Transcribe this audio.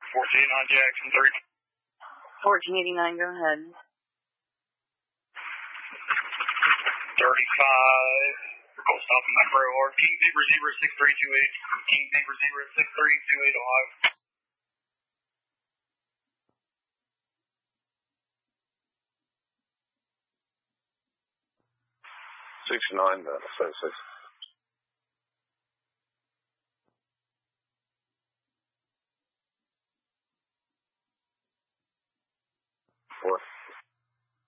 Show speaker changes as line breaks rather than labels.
1489 Jackson 3.
1489, go ahead.
35. Call stop in Macro or King Zebra 06328. King Zebra 06328 Ohio.
69, 76. 4.